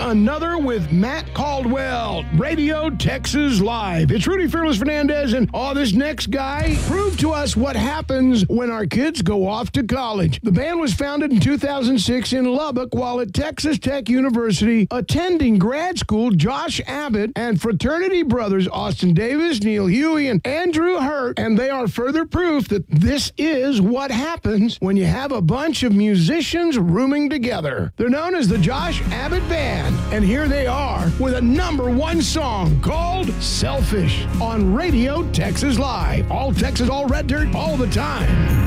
another with Matt Caldwell, Radio Texas Live. It's Rudy Fearless Fernandez, and this next guy proved to us what happens when our kids go off to college. The band was founded in 2006 in Lubbock while at Texas Tech University. Attending grad school, Josh Abbott and fraternity brothers Austin Davis, Neil Huey, and Andrew Hurt, and they are further proof that this is what happens when you have a bunch of musicians rooming together. They're known as the Josh Abbott Band, and here they are with a #1 song called Selfish on Radio Texas Live. All Texas, all Red Dirt, all the time.